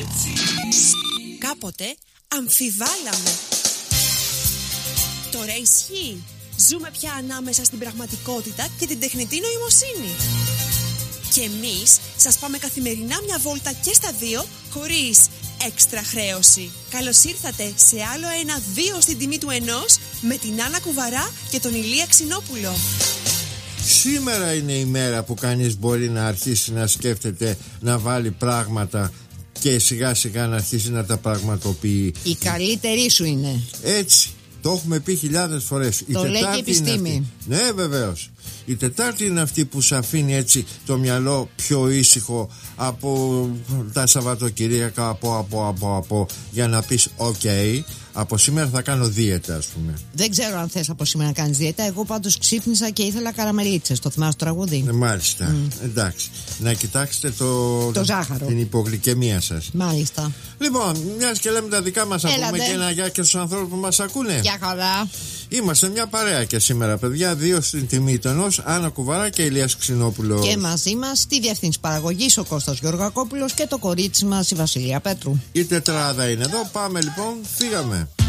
Κάποτε αμφιβάλαμε. Τώρα ισχύει. Ζούμε πια ανάμεσα στην πραγματικότητα και την τεχνητή νοημοσύνη. Και εμείς σας πάμε καθημερινά μια βόλτα και στα δύο, χωρίς έξτρα χρέωση. Καλώς ήρθατε σε άλλο ένα 2 στην τιμή του 1 με την Άννα Κουβαρά και τον Ηλία Ξινόπουλο. Σήμερα είναι η μέρα που κανείς μπορεί να αρχίσει να σκέφτεται να βάλει πράγματα και σιγά σιγά να αρχίσει να τα πραγματοποιεί. Η καλύτερη σου είναι. Έτσι, το έχουμε πει χιλιάδες φορές. Το λέει και η επιστήμη. Ναι, βεβαίως. Η Τετάρτη είναι αυτή που σε αφήνει έτσι το μυαλό πιο ήσυχο από τα Σαββατοκυριακά, από για να πεις ok, από σήμερα θα κάνω δίαιτα, ας πούμε. Δεν ξέρω αν θες από σήμερα να κάνεις δίαιτα. Εγώ πάντως ξύπνησα και ήθελα καραμελίτσες. Το θυμάσαι το τραγούδι? Μάλιστα. Εντάξει. Να κοιτάξετε το ζάχαρο, την υπογλυκαιμία σας. Μάλιστα. Λοιπόν, μιας και λέμε τα δικά μας, να πούμε και ένα γεια και στους ανθρώπους που μας ακούνε. Γεια χαρά. Είμαστε μια παρέα και σήμερα, παιδιά. 2 στην τιμή του 1, Άννα Κουβαρά και Ηλίας Ξινόπουλος. Και μαζί μας στη διευθύνση παραγωγής ο Κώστας Γεωργακόπουλος και το κορίτσι μας η Βασιλεία Πέτρου. Η τετράδα είναι εδώ. Πάμε λοιπόν, φύγαμε.